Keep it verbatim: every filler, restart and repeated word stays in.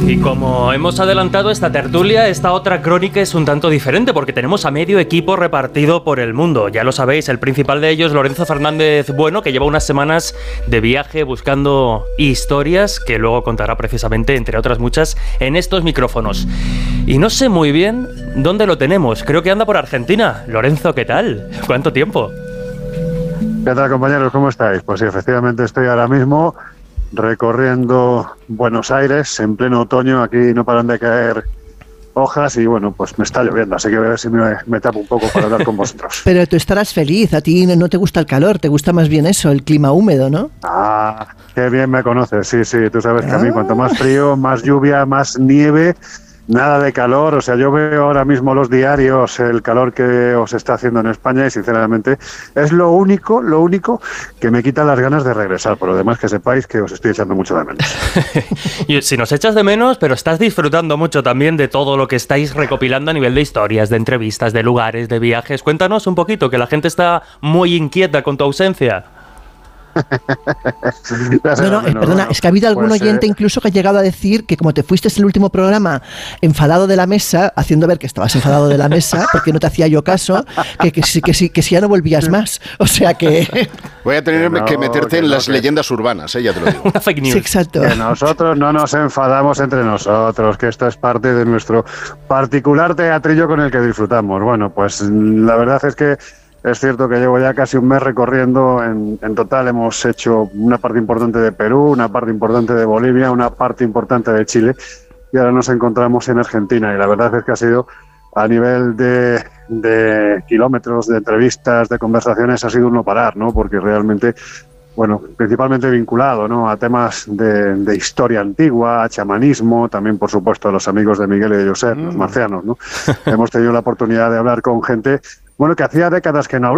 Y como hemos adelantado esta tertulia, esta otra crónica es un tanto diferente porque tenemos a medio equipo repartido por el mundo. Ya lo sabéis, el principal de ellos, Lorenzo Fernández Bueno, que lleva unas semanas de viaje buscando historias que luego contará precisamente, entre otras muchas, en estos micrófonos. Y no sé muy bien dónde lo tenemos. Creo que anda por Argentina. Lorenzo, ¿qué tal? ¿Cuánto tiempo? ¿Qué tal, compañeros? ¿Cómo estáis? Pues sí, efectivamente estoy ahora mismo recorriendo Buenos Aires en pleno otoño. Aquí no paran de caer hojas y bueno, pues me está lloviendo, así que voy a ver si me, me tapo un poco para hablar con vosotros. Pero tú estarás feliz, a ti no te gusta el calor, te gusta más bien eso, el clima húmedo, ¿no? Ah, qué bien me conoces, sí, sí, tú sabes que ah. a mí cuanto más frío, más lluvia, más nieve, nada de calor. O sea, yo veo ahora mismo los diarios, el calor que os está haciendo en España y sinceramente es lo único, lo único que me quita las ganas de regresar. Por lo demás, que sepáis que os estoy echando mucho de menos. Y si nos echas de menos, pero estás disfrutando mucho también de todo lo que estáis recopilando a nivel de historias, de entrevistas, de lugares, de viajes. Cuéntanos un poquito, que la gente está muy inquieta con tu ausencia. No, no, perdona, bueno, es que ha habido algún pues, oyente eh... incluso que ha llegado a decir que como te fuiste en el último programa enfadado de la mesa, haciendo ver que estabas enfadado de la mesa porque no te hacía yo caso, que, que, que, que, que, que si ya no volvías más. O sea que... Voy a tener que, no, que meterte que en no, las que... leyendas urbanas, ¿eh? Ya te lo digo. Una fake news. Sí, exacto. Que nosotros no nos enfadamos entre nosotros, que esto es parte de nuestro particular teatrillo con el que disfrutamos. Bueno, pues la verdad es que es cierto que llevo ya casi un mes recorriendo. En, en total hemos hecho una parte importante de Perú, una parte importante de Bolivia, una parte importante de Chile y ahora nos encontramos en Argentina. Y la verdad es que ha sido, a nivel de, de kilómetros, de entrevistas, de conversaciones, ha sido un no parar, ¿no? Porque realmente, bueno, principalmente vinculado, ¿no?, a temas de, de historia antigua, a chamanismo, también por supuesto a los amigos de Miguel y de Josep, mm. los marcianos, ¿no? Hemos tenido la oportunidad de hablar con gente, bueno, que hacía décadas que no